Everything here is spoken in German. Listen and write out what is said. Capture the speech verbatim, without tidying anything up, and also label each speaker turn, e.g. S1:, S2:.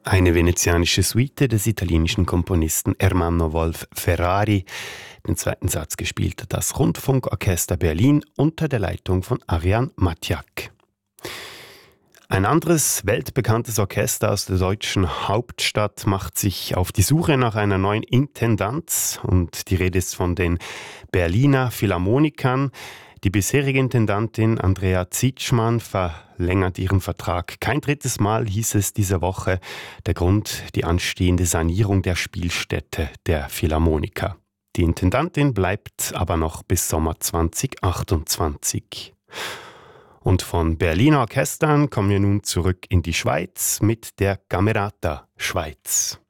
S1: Eine venezianische Suite des italienischen Komponisten Ermanno Wolf Ferrari. Den zweiten Satz gespielt hat das Rundfunkorchester Berlin unter der Leitung von Arian Matjak. Ein anderes weltbekanntes Orchester aus der deutschen Hauptstadt macht sich auf die Suche nach einer neuen Intendanz. Und die Rede ist von den Berliner Philharmonikern. Die bisherige Intendantin Andrea Zitschmann verlängert ihren Vertrag kein drittes Mal, hieß es diese Woche. Der Grund, die anstehende Sanierung der Spielstätte der Philharmoniker. Die Intendantin bleibt aber noch bis Sommer zwanzig achtundzwanzig. Und von Berliner Orchestern kommen wir nun zurück in die Schweiz mit der Camerata Schweiz.